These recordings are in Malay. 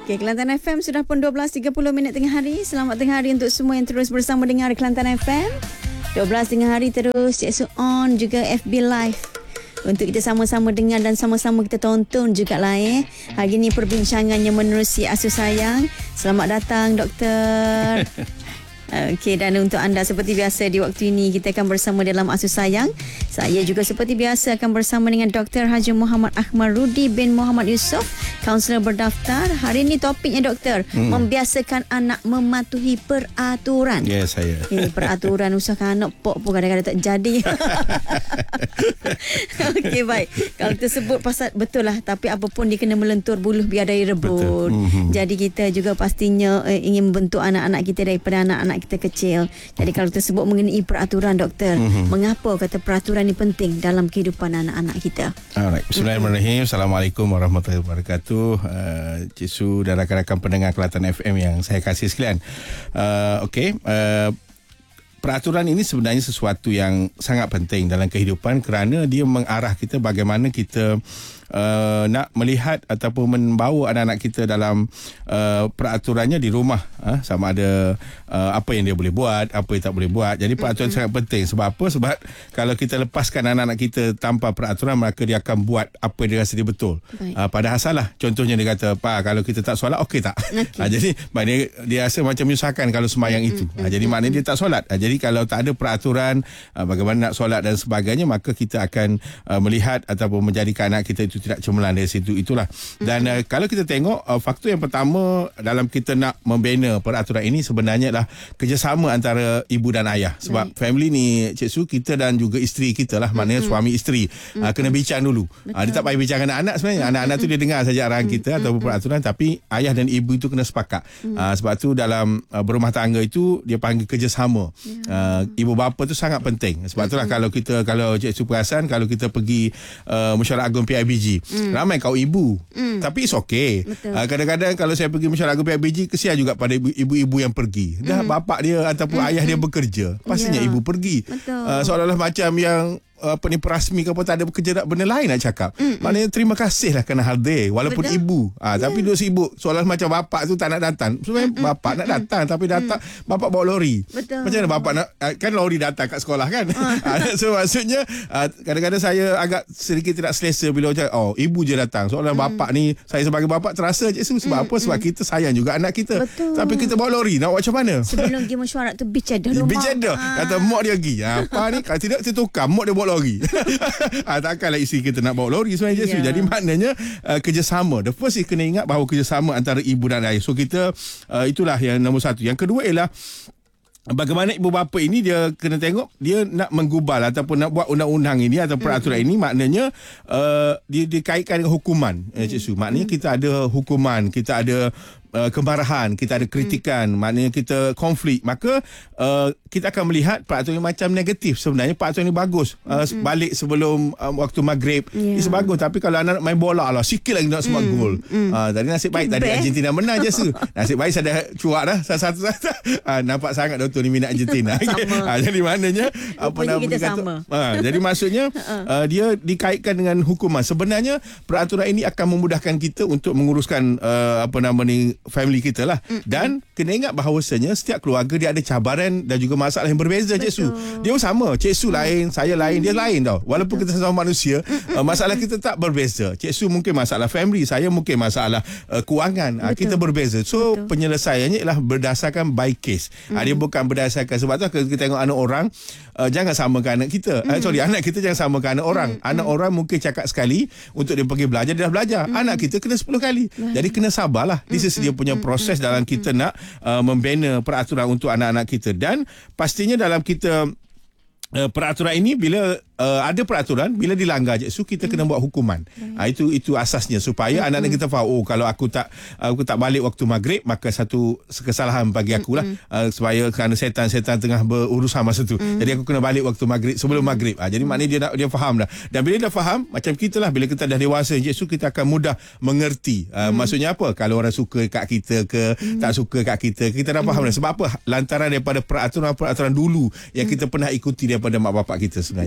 Okay, Kelantan FM sudah pun 12.30 tengah hari. Selamat tengah hari untuk semua yang terus bersama dengar Kelantan FM. 12 tengah hari terus Ciksu on juga FB Live. Untuk kita sama-sama dengar dan sama-sama kita tonton jugalah Hari ini perbincangannya menerusi Asuh Sayang. Selamat datang Doktor. Okey, dan untuk anda seperti biasa di waktu ini kita akan bersama dalam Asuh Sayang. Saya juga seperti biasa akan bersama dengan Dr. Haji Muhammad Ahmad Rudi bin Muhammad Yusof, kaunselor berdaftar. Hari ini topiknya Doktor, membiasakan anak mematuhi peraturan. Ya, saya. Peraturan usahakan anak pun kadang-kadang tak jadi. Okey, baik. Kalau kita sebut pasal betul lah, tapi apapun dia kena melentur buluh biar daya rebut. Jadi kita juga pastinya ingin membentuk anak-anak kita daripada anak-anak kita kecil. Jadi kalau kita sebut mengenai peraturan Doktor, mengapa kata peraturan ini penting dalam kehidupan anak-anak kita? Alright. Bismillahirrahmanirrahim. Assalamualaikum warahmatullahi wabarakatuh. Cik Su dan rakan-rakan pendengar Kelantan FM yang saya kasih sekalian. Okey. Peraturan ini sebenarnya sesuatu yang sangat penting dalam kehidupan kerana dia mengarah kita bagaimana kita nak melihat ataupun membawa anak-anak kita dalam peraturannya di rumah, sama ada apa yang dia boleh buat, apa yang tak boleh buat. Jadi peraturan sangat penting. Sebab apa? Sebab kalau kita lepaskan anak-anak kita tanpa peraturan, maka dia akan buat apa yang dia rasa dia betul. Padahal salah. Contohnya dia kata, "Pa, kalau kita tak solat, okey tak?" Jadi maknanya dia rasa macam menyusahkan kalau sembahyang itu. Jadi maknanya dia tak solat. Jadi kalau tak ada peraturan bagaimana nak solat dan sebagainya, maka kita akan melihat ataupun menjadikan anak kita itu tidak cemerlang dari situ. Itulah. Dan kalau kita tengok faktor yang pertama dalam kita nak membina peraturan ini sebenarnya adalah kerjasama antara ibu dan ayah. Sebab family ni Cik Su, kita dan juga isteri kita lah, maknanya suami isteri kena bincang dulu. Dia tak payah bincang anak-anak sebenarnya. Anak-anak tu dia dengar saja arahan kita ataupun peraturan, tapi ayah dan ibu itu kena sepakat. Sebab tu dalam berumah tangga itu dia panggil kerjasama. Ibu bapa tu sangat penting. Sebab itulah kalau Cik Su perasan, kalau kita pergi Mesyuarat Agung PIBG, ramai kau ibu, tapi it's okay. Kadang-kadang kalau saya pergi Mesyuarat Agung PIBG, kesian juga pada ibu-ibu yang pergi. Dah bapak dia ataupun ayah dia bekerja, pastinya ibu pergi. Seolah-olah macam yang perasmi ke apa, tak ada bekerja, benda lain nak cakap. Maknanya terima kasih lah kerana hadir walaupun ibu. Tapi duduk sibuk, soalan macam bapak tu tak nak datang. Sebenarnya bapak nak datang, tapi datang bapak bawa lori. Macam mana bapak nak, kan lori datang kat sekolah kan. So maksudnya kadang-kadang saya agak sedikit tidak selesa bila macam ibu je datang. Soalan bapak ni, saya sebagai bapak terasa je. Sebab apa? Sebab kita sayang juga anak kita. Tapi kita bawa lori, nak buat macam mana? Sebelum pergi mesyuarat tu bicara rumah. Bicara. Kata mak dia pergi. Apa ni? Kalau tidak kita tukar, mak dia bawa lori. Takkanlah isteri kita nak bawa lori sebenarnya. Jadi maknanya kerjasama. The first is kena ingat bahawa kerjasama antara ibu dan ayah. So kita itulah yang nombor satu. Yang kedua ialah bagaimana ibu bapa ini dia kena tengok, dia nak menggubal ataupun nak buat undang-undang ini atau peraturan ini, maknanya dia dikaitkan dengan hukuman. Cik Su, maknanya kita ada hukuman, kita ada kemarahan, kita ada kritikan, maknanya kita konflik, maka kita akan melihat peraturan yang macam negatif. Sebenarnya peraturan ini bagus. Balik sebelum waktu maghrib, itu bagus. Tapi kalau anak main bola lah, sikit lagi nak semua gol. Tadi nasib baik tadi Argentina menang je Su. Nasib baik saya dah cuak dah satu. Nampak sangat doktor ni minat Argentina. Jadi maknanya apa nama kita kata, jadi maksudnya dia dikaitkan dengan hukuman. Sebenarnya peraturan ini akan memudahkan kita untuk menguruskan apa nama ni family kita lah. Dan kena ingat bahawasanya setiap keluarga dia ada cabaran dan juga masalah yang berbeza. Cik Su, dia sama. Cik Su lain, saya lain, dia lain tau. Walaupun kita sama manusia, masalah kita tak berbeza. Cik Su mungkin masalah family, saya mungkin masalah kewangan. Kita berbeza. So penyelesaiannya ialah berdasarkan by case. Dia bukan berdasarkan, sebab tu kita tengok anak orang, jangan samakan anak kita. Anak kita jangan samakan anak orang. Anak orang mungkin cakap sekali untuk dia pergi belajar, dia dah belajar. Anak kita kena 10 kali. Jadi kena sabarlah. This is dia punya proses dalam kita nak membina peraturan untuk anak-anak kita. Dan pastinya dalam kita peraturan ini, bila ada peraturan, bila dilanggar Cik Su, kita kena buat hukuman. Itu asasnya, supaya anak-anak kita faham, kalau aku tak balik waktu maghrib, maka satu kesalahan bagi akulah, supaya kerana setan tengah berurusan masa tu. Jadi aku kena balik waktu maghrib, sebelum maghrib. Jadi maknanya dia faham dah. Dan bila dia faham, macam kita lah, bila kita dah dewasa Cik Su, kita akan mudah mengerti. Maksudnya apa? Kalau orang suka kat kita ke tak suka kat kita dah faham dah. Sebab apa? Lantaran daripada peraturan dulu yang kita pernah ikuti daripada mak bapak kita sebenarnya. Cik Su.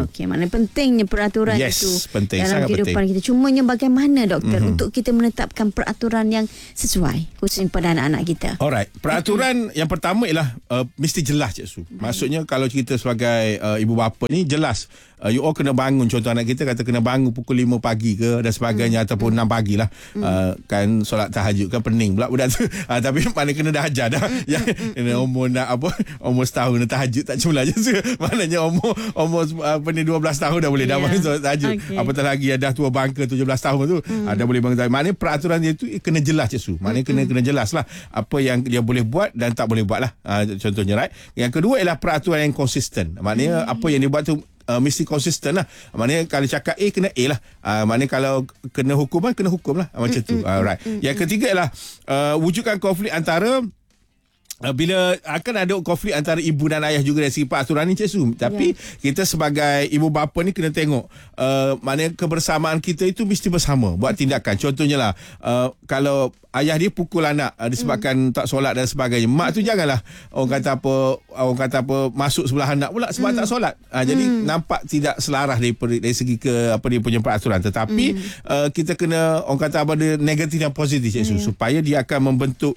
Okey, maknanya pentingnya peraturan itu penting, dalam sangat kehidupan penting. kita. Cumanya bagaimana doktor untuk kita menetapkan peraturan yang sesuai khususnya pada anak-anak kita. Alright, peraturan yang pertama ialah mesti jelas, Cik Su. Maksudnya kalau kita sebagai ibu bapa ni jelas, you all kena bangun, contoh anak kita kata kena bangun pukul 5 pagi ke dan sebagainya, ataupun 6 pagi lah, kan solat tahajud kan pening pula budak tu. Tapi mana kena dah ajar dah yang umur nak umur setahun dah tahajud tak cuma je. Maknanya umur 12 tahun dah boleh dah bangun solat tahajud. Apatah lagi dah tua bangka 17 tahun tu dah boleh bangun tahajud. Maknanya peraturan dia tu kena jelas, Cik Su. Maknanya kena jelas lah apa yang dia boleh buat dan tak boleh buat lah, contohnya, right. Yang kedua ialah peraturan yang konsisten. Maknanya apa yang dia buat tu mesti konsisten lah. Maknanya kalau cakap A kena A lah. Maknanya kalau kena hukuman kena hukum lah, macam tu. Right. Yang ketiga ialah wujudkan konflik antara bila akan ada konflik antara ibu dan ayah juga dari segi peraturan ni, Cik Su. Tapi kita sebagai ibu bapa ni kena tengok maknanya kebersamaan kita itu mesti bersama buat tindakan. Contohnya lah, kalau ayah dia pukul anak disebabkan tak solat dan sebagainya, mak tu janganlah orang kata apa masuk sebelah anak pula sebab tak solat. Jadi nampak tidak selaras dari segi dia punya peraturan. Tetapi kita kena orang kata negatif dan positif, Cik Su, supaya dia akan membentuk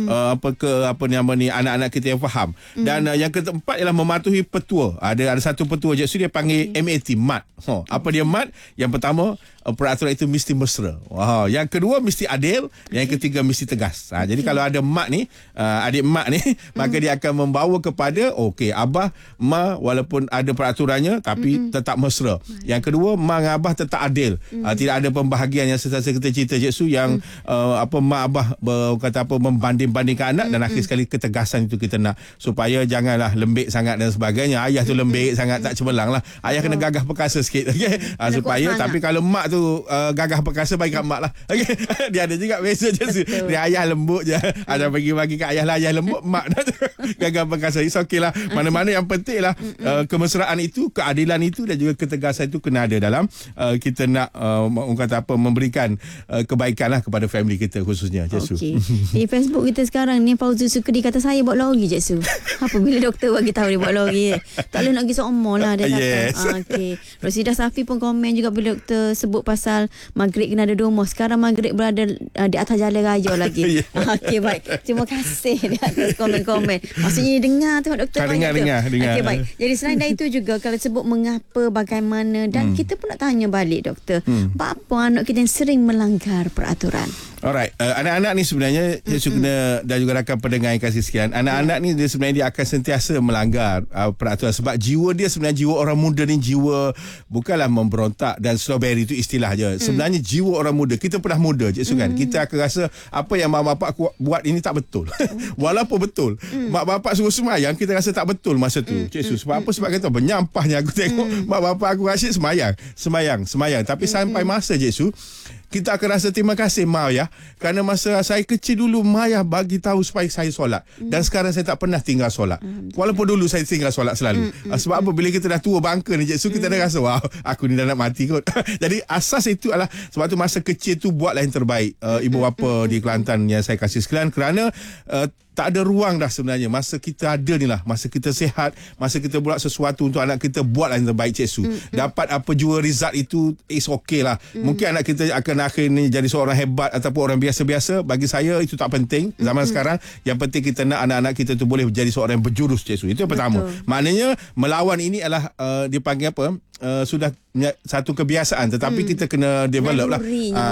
anak-anak kita yang faham. Dan yang keempat ialah mematuhi petua. Ada satu petua, Cik Su, dia panggil MAT, MAT. Apa dia MAT? Yang pertama, peraturan itu mesti mesra. Yang kedua mesti adil, yang ketiga mesti tegas. Jadi kalau ada mak ni, adik mak ni, maka dia akan membawa kepada okey, abah, mak walaupun ada peraturannya tapi tetap mesra. Yang kedua, mak dan abah tetap adil. Tidak ada pembahagian yang sentiasa kita cerita, Cik Su, yang mak abah kata membanding-bandingkan anak, dan akhir sekali ketegasan itu kita nak supaya janganlah lembik sangat dan sebagainya. Ayah tu lembik sangat tak cemerlang lah. Ayah kena gagah perkasa sikit, okey. Supaya tapi kalau mak tu gagah perkasa, bagi kat mak lah, okay. Dia ada juga biasa je, dia ayah lembut je, ada bagi kat ayah lah, ayah lembut, mak gagah perkasa. It's okay lah. Mana-mana yang penting lah kemesraan itu, keadilan itu dan juga ketegasan itu kena ada dalam kita nak orang kata memberikan kebaikan lah kepada family kita khususnya, Cik Su. Okay. Di Facebook kita sekarang ni, Fauzi Sukri kata saya buat lori, Cik Su. Apa bila doktor bagi tahu dia buat lori, tak boleh nak pergi seumur lah dia kata. Yes. Okay. Rosidah Safi pun komen juga bila doktor sebut pasal maghrib kena ada domo. Sekarang maghrib berada di atas jalan raya lagi. Okey, baik. Terima kasih di atas komen-komen. Maksudnya dengar tu doktor. Dengar. Okey, baik. Jadi selain dari itu juga kalau sebut mengapa, bagaimana, dan kita pun nak tanya balik doktor, apa anak kita yang sering melanggar peraturan? Alright, anak-anak ni sebenarnya saya kena, dan juga rakan pendengar yang kasih sekian, anak-anak ni dia sebenarnya dia akan sentiasa melanggar peraturan sebab jiwa dia sebenarnya, jiwa orang muda ni jiwa bukanlah memberontak dan strawberry itu istilah je. Sebenarnya jiwa orang muda, kita pernah muda, Cik Su, kan, kita akan rasa apa yang mak bapak aku buat ini tak betul. Walaupun betul, mak bapak suruh semayang, kita rasa tak betul masa tu, Cik Su. Sebab apa? Sebab kata menyampahnya aku tengok mak bapak aku asyik semayang. Tapi sampai masa, Cik Su, kita akan rasa terima kasih mak ya, kerana masa saya kecil dulu mak ya bagi tahu supaya saya solat, dan sekarang saya tak pernah tinggal solat. Walaupun dulu saya tinggal solat selalu. Sebab apa? Bila kita dah tua bangka ni, Cik Su, kita dah rasa wah, aku ni dah nak mati kot. Jadi asas itu adalah sebab tu masa kecil tu buatlah yang terbaik, ibu bapa di Kelantan yang saya kasih sekalian, kerana tak ada ruang dah sebenarnya. Masa kita ada ni lah, masa kita sihat, masa kita buat sesuatu untuk anak kita, buatlah yang terbaik, Cik Su. Dapat apa jua result itu, is okay lah. Mungkin anak kita akan akhirnya jadi seorang hebat ataupun orang biasa-biasa, bagi saya itu tak penting zaman sekarang. Yang penting kita nak anak-anak kita tu boleh menjadi seorang yang berjurus, Cik Su. Itu yang pertama. Maknanya melawan ini adalah dipanggil apa, sudah satu kebiasaan, tetapi kita kena develop lah.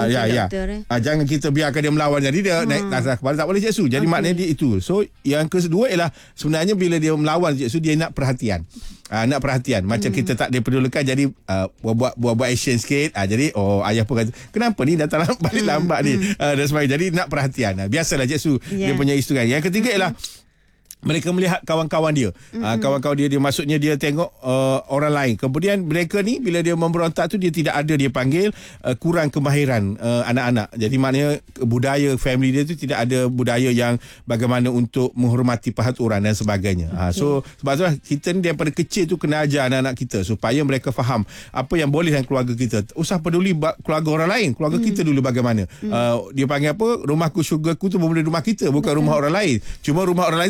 Jangan kita biarkan dia melawan, jadi dia naik atas kepala, tak boleh, Cik Su. Jadi maknanya dia itu. So yang kedua ialah sebenarnya bila dia melawan, Cik Su, dia nak perhatian. Nak perhatian. Macam kita tak diperlukan, jadi buat action sikit. Jadi ayah pun kata, kenapa ni datang balik lambat ni, dan sebagainya. Jadi nak perhatian. Biasalah, Cik Su, dia punya isu kan. Yang ketiga ialah mereka melihat kawan-kawan dia. Kawan-kawan dia maksudnya dia tengok orang lain. Kemudian mereka ni bila dia memberontak tu, dia tidak ada, dia panggil kurang kemahiran anak-anak. Jadi maknanya budaya family dia tu tidak ada budaya yang bagaimana untuk menghormati peraturan dan sebagainya. So sebab tu kita ni daripada kecil tu kena ajar anak-anak kita supaya mereka faham apa yang boleh dalam keluarga kita. Usah peduli keluarga orang lain, keluarga kita dulu bagaimana. Dia panggil apa, rumahku syurgaku tu bermula rumah kita, bukan rumah orang lain. Cuma rumah orang lain tu tunggu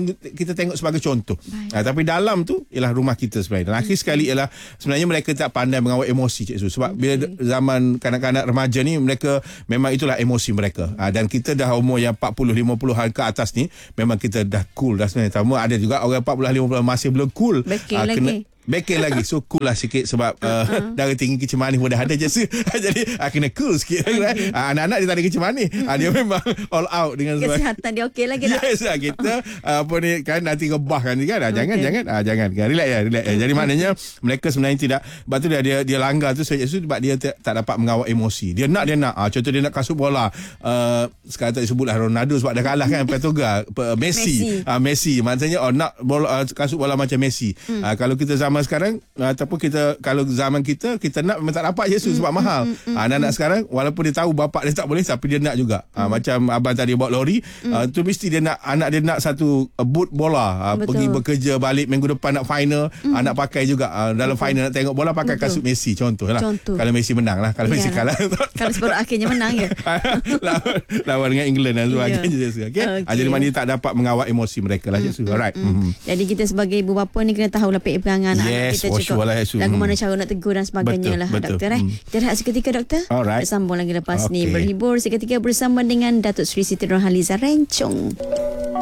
kita tengok sebagai contoh. Tapi dalam tu ialah rumah kita sebenarnya. Dan akhir sekali ialah sebenarnya mereka tak pandai mengawal emosi, Cik Su. Sebab bila zaman kanak-kanak remaja ni, mereka memang itulah emosi mereka. Dan kita dah umur yang 40-50-an ke atas ni, memang kita dah cool dah sebenarnya. Tapi ada juga orang 40-50 masih belum cool. Beken lagi. So cool lah sikit sebab darah tinggi kecil manis pun dah ada je. Jadi kena cool sikit. Okay. Anak-anak dia tak ada kecil manis. Dia memang all out dengan kesihatan dia okey lagi tak? Yes lah. Kita apa ni kan nanti rebah kan. Jangan. Relax ya. Jadi maknanya mereka sebenarnya tidak. Sebab tu dia langgar tu sebab dia tak dapat mengawal emosi. Dia nak. Contoh dia nak kasut bola. Sekarang tak disebutlah Ronaldo sebab dah kalah kan Portugal. Messi. Maksudnya nak bola, kasut bola macam Messi. Kalau kita zaman sekarang ataupun kalau zaman kita nak memang tak dapat Yesus sebab mahal. Anak-anak sekarang walaupun dia tahu bapak dia tak boleh tapi dia nak juga. Macam abang tadi bawa lori, tu mesti dia nak, anak dia nak satu boot bola, pergi bekerja balik minggu depan nak final, nak pakai juga dalam final nak tengok bola pakai kasut Messi contohlah. Kalau Messi menang lah, kalau Messi kalah kalau sebab akhirnya menang ya. lawan dengan England dan sebagainya. Okay? Jadi mana dia tak dapat mengawal emosi mereka lah. Alright. Jadi kita sebagai ibu bapa ni kena tahulah perangan yes, kita cukup lagu mana cara nak tegur dan sebagainya lah doktor. Kita rehat seketika doktor. Alright. Bersambung lagi lepas ni, berhibur seketika bersama dengan Datuk Seri Siti Nurhaliza Rencong.